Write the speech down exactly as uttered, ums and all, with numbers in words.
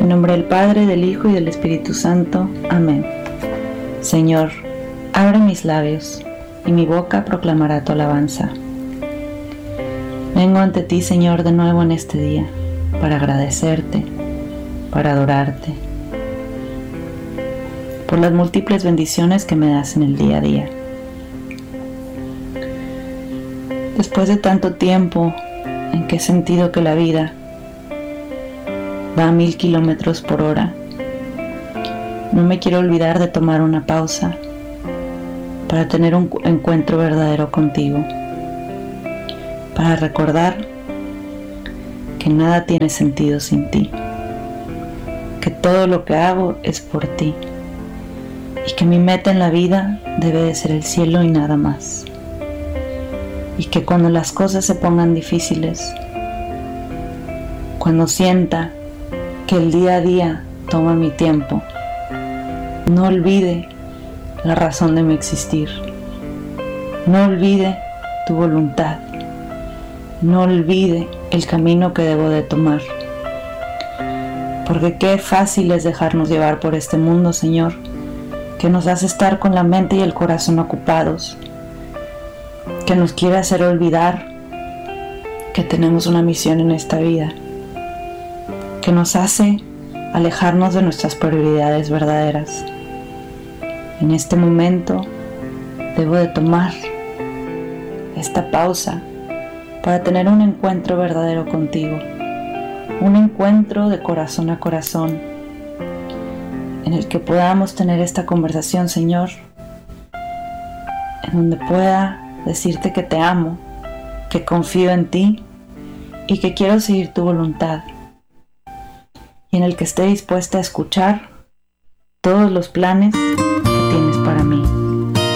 En nombre del Padre, del Hijo y del Espíritu Santo. Amén. Señor, abre mis labios, y mi boca proclamará tu alabanza. Vengo ante ti, Señor, de nuevo en este día, para agradecerte, para adorarte, por las múltiples bendiciones que me das en el día a día. Después de tanto tiempo en que he sentido que la vida va a mil kilómetros por hora, no me quiero olvidar de tomar una pausa para tener un encuentro verdadero contigo, para recordar que nada tiene sentido sin ti, que todo lo que hago es por ti y que mi meta en la vida debe de ser el cielo y nada más, y que cuando las cosas se pongan difíciles, cuando sienta que el día a día toma mi tiempo, no olvide la razón de mi existir, no olvide tu voluntad, no olvide el camino que debo de tomar, porque qué fácil es dejarnos llevar por este mundo, Señor, que nos hace estar con la mente y el corazón ocupados, que nos quiere hacer olvidar que tenemos una misión en esta vida, que nos hace alejarnos de nuestras prioridades verdaderas. En este momento debo de tomar esta pausa para tener un encuentro verdadero contigo, un encuentro de corazón a corazón, en el que podamos tener esta conversación, Señor, en donde pueda decirte que te amo, que confío en ti y que quiero seguir tu voluntad, y en el que esté dispuesta a escuchar todos los planes que tienes para mí.